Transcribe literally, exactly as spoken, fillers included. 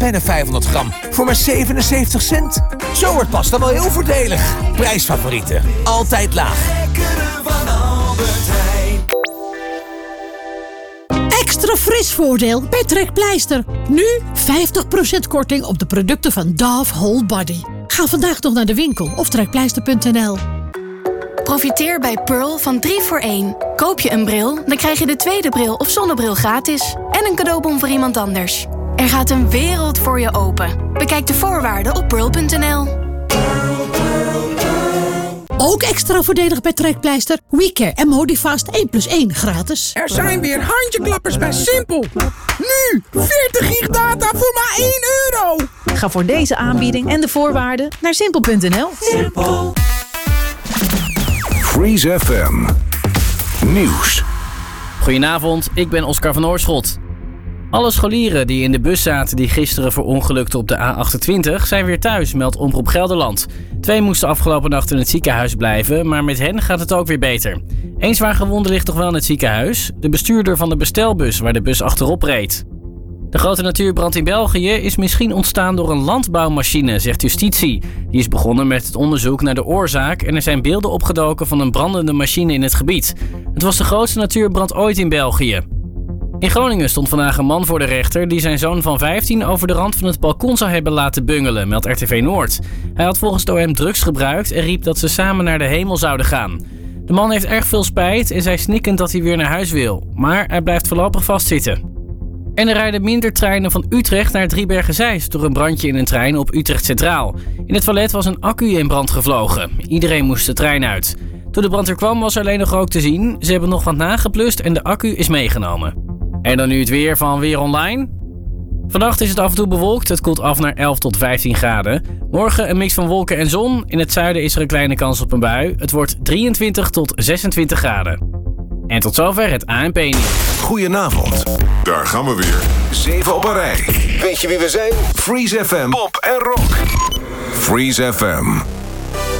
pennen vijfhonderd gram voor maar zevenenzeventig cent. Zo wordt pasta wel heel voordelig. Prijsfavorieten, altijd laag. Extra fris voordeel bij Trekpleister. Nu vijftig procent korting op de producten van Dove Whole Body. Ga vandaag nog naar de winkel of trekpleister punt n l. Profiteer bij Pearl van drie voor één. Koop je een bril, dan krijg je de tweede bril of zonnebril gratis. En een cadeaubon voor iemand anders. Er gaat een wereld voor je open. Bekijk de voorwaarden op pearl punt n l. Ook extra voordelig bij Trekpleister. WeCare en Modifast één plus één gratis. Er zijn weer handjeklappers bij Simpel. Nu veertig gig data voor maar één euro. Ga voor deze aanbieding en de voorwaarden naar simpel punt n l. Simpel. Freeze F M Nieuws. Goedenavond, ik ben Oscar van Oorschot. Alle scholieren die in de bus zaten die gisteren verongelukten op de A achtentwintig zijn weer thuis, meldt Omroep Gelderland. Twee moesten afgelopen nacht in het ziekenhuis blijven, maar met hen gaat het ook weer beter. Eén zwaar gewonde ligt toch wel in het ziekenhuis, de bestuurder van de bestelbus waar de bus achterop reed. De grote natuurbrand in België is misschien ontstaan door een landbouwmachine, zegt justitie. Die is begonnen met het onderzoek naar de oorzaak en er zijn beelden opgedoken van een brandende machine in het gebied. Het was de grootste natuurbrand ooit in België. In Groningen stond vandaag een man voor de rechter die zijn zoon van vijftien over de rand van het balkon zou hebben laten bungelen, meldt R T V Noord. Hij had volgens het O M drugs gebruikt en riep dat ze samen naar de hemel zouden gaan. De man heeft erg veel spijt en zei snikkend dat hij weer naar huis wil, maar hij blijft voorlopig vastzitten. En er rijden minder treinen van Utrecht naar Driebergen-Zeist door een brandje in een trein op Utrecht Centraal. In het toilet was een accu in brand gevlogen. Iedereen moest de trein uit. Toen de brand er kwam was er alleen nog rook te zien. Ze hebben nog wat nageplust en de accu is meegenomen. En dan nu het weer van Weer Online. Vannacht is het af en toe bewolkt. Het koelt af naar elf tot vijftien graden. Morgen een mix van wolken en zon. In het zuiden is er een kleine kans op een bui. Het wordt drieëntwintig tot zesentwintig graden. En tot zover het A N P-nieuws. Goedenavond. Daar gaan we weer. Zeven op een rij. Weet je wie we zijn? Freeze F M. Pop en rock. Freeze F M.